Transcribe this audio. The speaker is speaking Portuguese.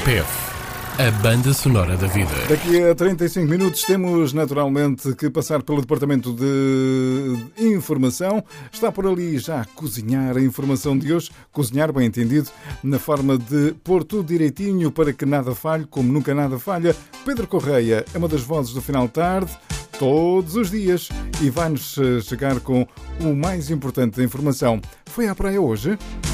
PEV, a banda sonora da vida. Daqui a 35 minutos temos naturalmente que passar pelo Departamento de Informação. Está por ali já a cozinhar a informação de hoje. Cozinhar, bem entendido, na forma de pôr tudo direitinho para que nada falhe, como nunca nada falha. Pedro Correia é uma das vozes do Final de Tarde, todos os dias, e vai-nos chegar com o mais importante da informação. Foi à praia hoje?